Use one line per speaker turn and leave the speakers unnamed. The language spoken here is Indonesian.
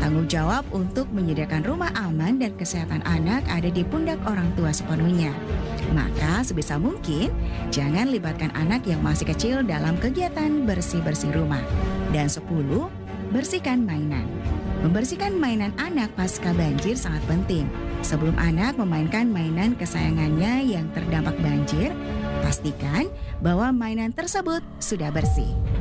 Tanggung jawab untuk menyediakan rumah aman dan kesehatan anak ada di pundak orang tua sepenuhnya. Maka sebisa mungkin jangan libatkan anak yang masih kecil dalam kegiatan bersih-bersih rumah. Dan 10, bersihkan mainan. Membersihkan mainan anak pasca banjir sangat penting. Sebelum anak memainkan mainan kesayangannya yang terdampak banjir, pastikan bahwa mainan tersebut sudah bersih.